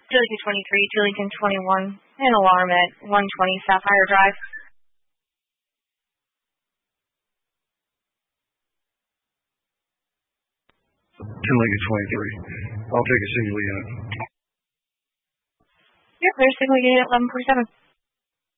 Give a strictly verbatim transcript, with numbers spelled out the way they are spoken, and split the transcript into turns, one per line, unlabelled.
two Lincoln twenty-three, two Lincoln twenty-one, and alarm at one twenty Sapphire Drive.
two Lincoln twenty-three. I'll take a single unit.
Yep, there's single unit eleven forty-seven.